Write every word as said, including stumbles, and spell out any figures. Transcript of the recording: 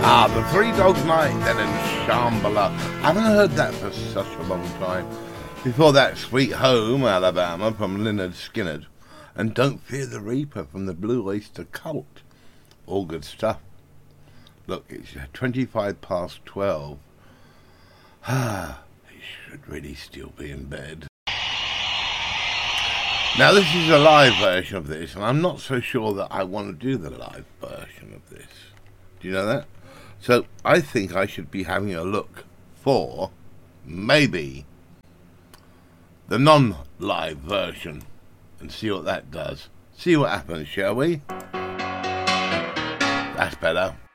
Ah, the Three Dogs Night, then in Shambhala. I haven't heard that for such a long time. Before that, Sweet Home, Alabama, from Lynyrd Skynyrd. And Don't Fear the Reaper from the Blue Oyster Cult. All good stuff. Look, it's twenty-five past twelve. Ah, he should really still be in bed. Now, this is a live version of this, and I'm not so sure that I want to do the live version of this. Do you know that? So, I think I should be having a look for, maybe, the non-live version, and see what that does. See what happens, shall we? That's better.